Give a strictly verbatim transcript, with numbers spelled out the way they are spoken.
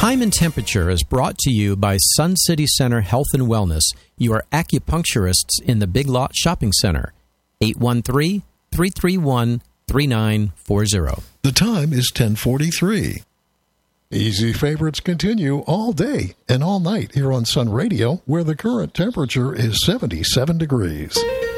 Time and Temperature is brought to you by Sun City Center Health and Wellness, your acupuncturists in the Big Lot Shopping Center. eight one three, three three one, three nine four zero. The time is ten forty-three. Easy favorites continue all day and all night here on Sun Radio, where the current temperature is seventy-seven degrees.